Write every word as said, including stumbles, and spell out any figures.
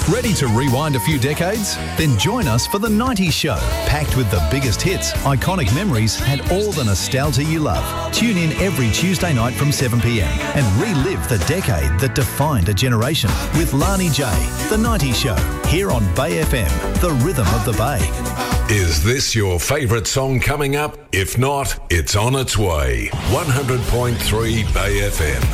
Ready to rewind a few decades? Then join us for The nineties Show, packed with the biggest hits, iconic memories and all the nostalgia you love. Tune in every Tuesday night from seven p m and relive the decade that defined a generation with Lani J. The nineties Show, here on Bay F M, the rhythm of the Bay. Is this your favourite song coming up? If not, it's on its way. one hundred point three Bay F M.